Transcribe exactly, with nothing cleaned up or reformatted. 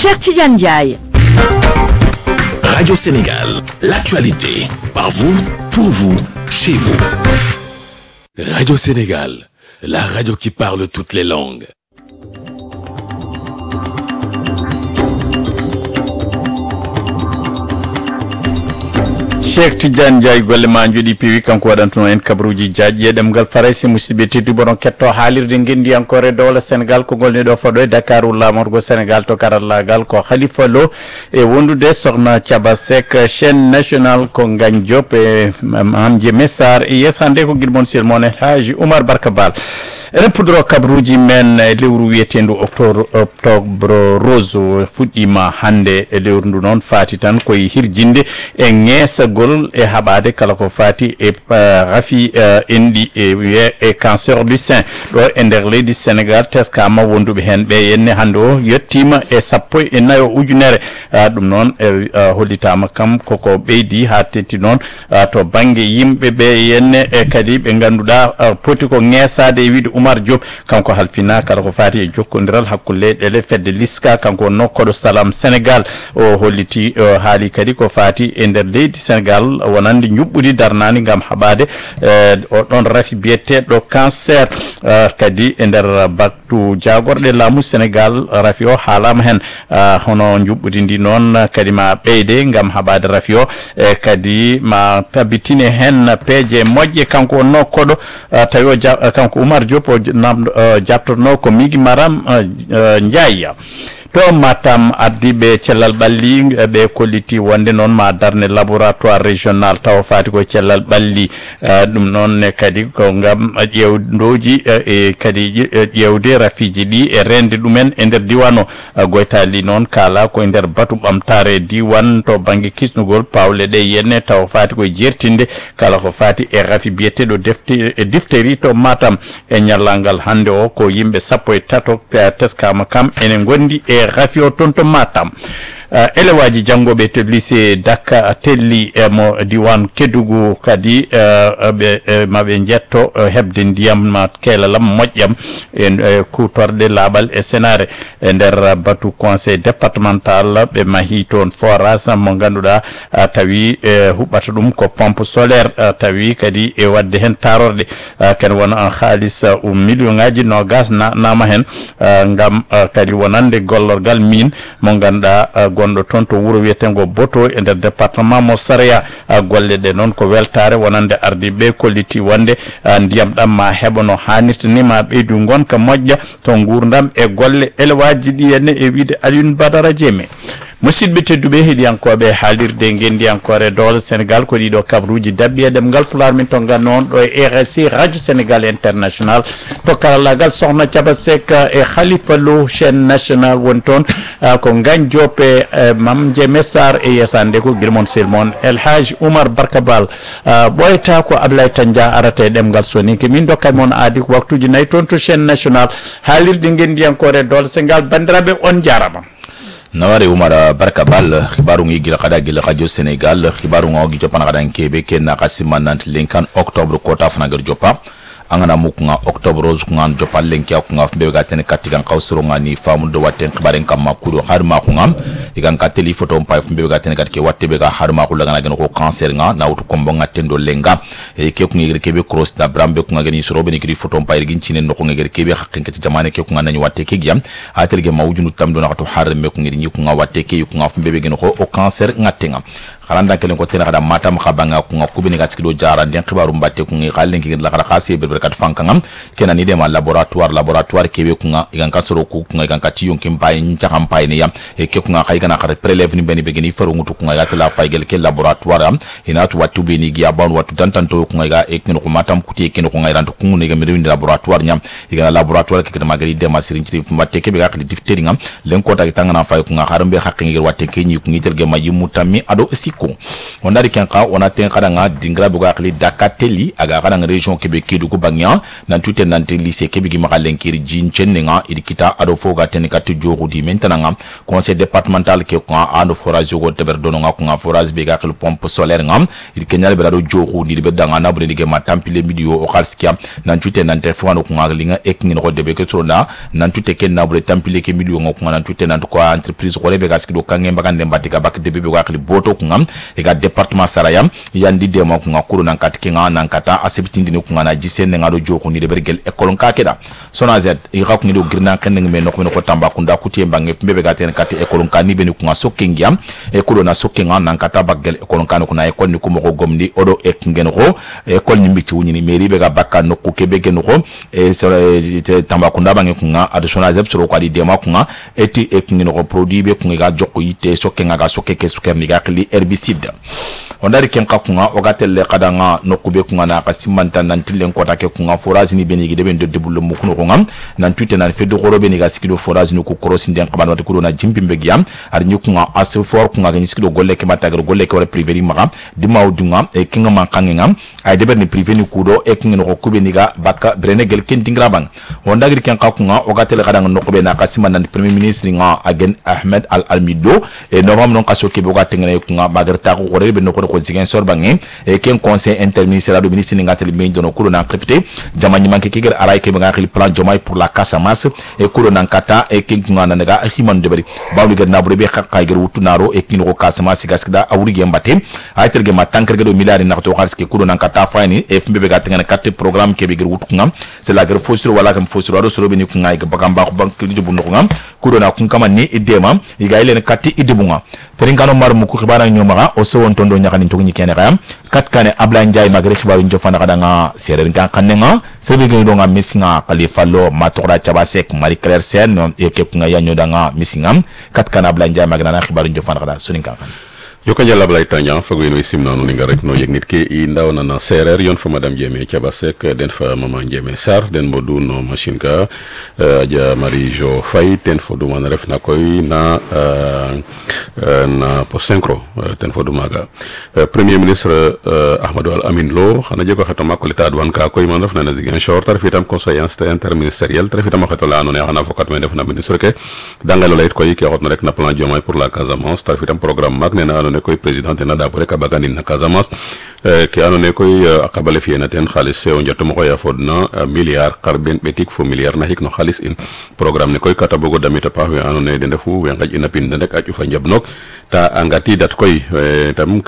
Cheikh Tidiane Ndiaye. Radio Sénégal, l'actualité, par vous, pour vous, chez vous. Radio Sénégal, la radio qui parle toutes les langues. Cheikh Tidiane Ndiaye golle ma jodi piwi kanko waɗantuno en kabruji jaaji yeɗem ngal faraysi musidɓe teddu bonon ketto haalirde ngendi encore dowla Sénégal ko golni ɗo faɗo e Dakar lamorgo Sénégal to karallagal ko Khalifa Lo e wondude sokhna Thiaba Seck chaîne nationale ko Ngagne Diop e Mamdie Messar e yesande ko guiɗmon sel mon El Hadji Oumar Barka Bal enen pudro kabruji men e lewru wiyetendu octobre octobre rose fuɗɗima hande e lewru ndu noon fati tan koye hirjinde e ŋeesagol e haɓade kala ko fati e rafi enɗi e wiye e cancer du sein ɗo e nder leydi Sénégal teskama wonduɓe hen ɓe yenne hande o yettima e sappo e nayo ujunere ɗum noon e hollitama kam koko ɓeydi ha tetti noon to banggue yimɓe ɓe yenne e kadi ɓe ganduɗa poti ko ŋeesade e wiide Oumar Diop kanko halfina kala ko fati e jokkodiral hakkude ɗele fedde liska kanko nokkoɗo Salam Sénégal o holliti haali kadi ko fati e nder leydi Sénégal wonande ñuɓɓudi darnani gam haɓade o ɗon rafi biyeteɗo cancer kadi e nder baktu jagorɗe laamu Sénégal rafi o haalama hen hono ñuɓɓudi ndi noon kadi ma ɓeyde gam haɓade rafi o e kadi ma tabitine hen peeje moƴƴe kanko nokkoɗo tawi o kanko Oumar Diop o jabtotono ko Migi Maram Ndiaye to Matam ardiɓe cellal ɓalli ɓe kolliti wonde noon ma darne laboratoire régional taw fati ko cellal ɓalli ɗum noon kadi ko gam ƴewdoji e kadi ƴewde rafiji ɗi e rende ɗumen e nder diwan o goytali noon kala koye nder batu ɓamtare diwan to banggue kisnugol pawle ɗe yenne taw fati koye jertinde kala ko fati e rafi biyeteɗo defte e difteri to Matam e ñallangal hande o ko yimɓe sappo e tato teskama kam ene gondi e rafi o toon to Matam elewaji janggoɓe to lycée Dakar telli mo diwan Kédougou kadi ɓe maɓe jetto hebde ndiyam keelalam moƴƴam e kutorɗe laaɓal e senare e nder batu conseil départemental ɓe mahi toon forage mo ganduɗa tawi huɓɓata ɗum ko pompe solaire tawi kadi e wadde hen tarorde ken wona en haalis million ngaji nogas nama hen gam kadi wonande gollorgal min mo ganduɗa gonɗo toon to wuuro wiyetengo Boto e nder département mo Saraya golle ɗe noon ko weltare wonande ardiɓe kolliti wonde ndiyam ɗam ma heɓa no hannirta ni ma ɓeydu gonka moƴƴa to gurdam e golle elewaji ɗi henne e wiide Alioune Badara Diémé musidɓe tedduɓe heeɗiyankoɓe haalirde gendiyankore dowla Sénégal ko ɗiɗo kabruji dabɓi e ɗemgal pular min to gannoon ɗo e R S I radio Sénégal international to karallagal sokhna Thiaba Seck e Khalifa Lo chaîne national woni toon ko Ngagne Diop e Mamdie Messar e yesande ko guilmon selmon El Hadji Oumar Barka Bal ɓoyata ko Ablaye Tandia arata e ɗemgal soni ke min dokkay moon aadi ko waktuji nayyi toon to chaîne national haalirde gendiyankore dowla Sénégal bandiraɓe on jarama nawari Oumar Barka Bal xibaru ngi gila kada gila radio Sénégal xibaru ngo gi jopana kada kebe ken na kasimanant linkan octobre kota fanagar jopa angana mukunga octobre rose kunga jopa lenkia kunga fbe ga ten katigan qawsuro ngani famu do watten xibaren kam makuru har ma kunga igan kateli photo mpa fbe ga ten katke watte be ga har ma kula gana ko cancer nga na wutu kombo nga tendo lenga e ke kunga ngir kebe cross na brambe kunga gani suro be ngiri photo mpa irgin chinen no kunga ngir kebe hakken ke jamane ke kunga nani watte ke gyam atelge mawjunu tamdo na to har me kunga ngir kunga watte ke kunga fbe be geno ko o cancer ngatenga kalanda kelen ko tena kada Matam khabanga kunga kubini ga skido jara den khibaru mbatte kunga khalen ki la kada khasi be berkat fankangam kena ni dema laboratoire laboratoire kebe kunga igan kasoro ku kunga igan katiyon kimpay ncha kampay ne yam e ke kunga khay kana khare prelève ni beni begeni faru ngutu kunga ga tela faygel ke laboratoire am ina to watu be ni giya ban watu tantanto kunga ga e keno ko Matam kuti keno kunga iran to kunga ne ga mi laboratoire nyam igan laboratoire ke kana magari dema sirin ci mbatte kebe ga khali difteri ngam len ko ta tangana fay kunga harambe hakke ngir watte ke ni kungi telge mayi mutami ado si ko onda di kenka ona ten kadanga dingra buga khali dakateli aga kadanga region kebe kedugu bangya nan tute nan te lycée kebe gi makalen kiri jin chenninga idikita ado foga ten katu jogu di maintenant conseil départemental ke ko ando forage go teber dononga ko forage be ga khali pompe solaire ngam idikenyal be do jogu di be danga na bune dige matampile video o khalskia nan tute nan te fo ko ngalinga ek ngin ro debe ke trona nan tute ken na bure tampile ke video ngok nan tute nan ko entreprise ko rebe ga skido kange mbagande mbatika bak debe be ga khali boto ko ngam e ga département sarayam yandi dema ko ngakuru nan katike nga nan kata asibitindi ni ko ngana jisen ngado joku ni de bergel école ka keda sona z i ga ko ngido girna ken ngme no ko tamba kunda kuti mbange mbebe ga ten kati école ka ni beni ko ngasokke ngiam école na sokke nga nan kata bagel école ka ko na école ni ko mo gomni odo ek ngen ro école ni mbi ci wuni ni mairie be ga bakka no ko kebe gen ro e tamba kunda bange ko nga additional z so ko di dema ko nga eti ek ngen ro produit be ko ga jokko yite sokke nga ga sokke ke suker ni ga kli herbicide ondari ken ka kunga ogatelle kadanga nokube kunga na kasimanta nan tilen kota ke kunga forage ni beni gide ben de debulu mukuno kunga nan tute nan fedo gorobe ni gaskido forage ni ko cross nden kabano te kudo na jimpi mbegiam ar ni kunga asefor kunga ga niskido golle ke matagar golle ke wala privé ni maga dima udunga e kinga mankangenga ay deber ni privé ni kudo e kinga no kube ni ga baka brene gel ken dingrabang ondagir ken ka kunga ogatelle kadanga nokube na kasimanta nan premier ministre nga agen Ahmed Al Almido e novembre non kasoke boga tengene kunga magarta ko rebe no ko zigen sorbange e ken conseil interministériel du ministre ngatel me dono kudo na crépité jamani manke kiger aray ke nga khil plan jomay pour la Casamance e kudo nan kata e ken ngana naga himan de bari bawlu ger na burebe khakay ger wutunaro e kin ko Casamance gaskida awuri ge mbate ay terge ma tanker ge do milliard na to kharske kudo nan kata fani e fmbe ga tengene kat programme ke be ger wutunga c'est la ger fosiro wala kam fosiro ado soro be ni kunga ge bagamba ko bank li jobu ngam kudo na kun kama ni idema iga ile katti idibunga teringano mar mu ko khibana nyoma o so won tondo nyakani to ni kene kayam kat kane abla njay magre khibaru njofana kadanga serer kan kanenga sebe ge do nga misinga khalifa lo matora chabasek Marie Claire Sen e kep nga yanyo danga misingam kat kane abla njay magna na khibaru njofana kada sunin kan Yoka jalla blay tanya fago ino isim na nuninga rek no yegnit ke i ndaw na na serer yon fa madame Jeme Chabasek den fa maman Jeme Sar den modu no machine ka uh, aja Marie Jo Fay ten fo du man ref na koy na uh, uh, na posenkro uh, ten fo du maga uh, premier ministre uh, Ahmadou Al Amin Lo xana jego xatama ko leta adwan ka koy man ref na na zigen short tar fitam conseil interministériel tar fitam xatola no ne xana fokat me def na ministre ke dangalo layit koy ke xot na rek na plan Diomaye pour la Casamance tar fitam programme mag ne na ne koy président na da pour ka bagani na Casamance ke anone koy akabale fi na ten khalis o njato mo ya fodna milliard karben betik fo milliard na hik no khalis in programme ne koy kata bogo damita pa we anone de ndefu we ngaj ina pin nek aju fa njabnok ta angati dat koy tam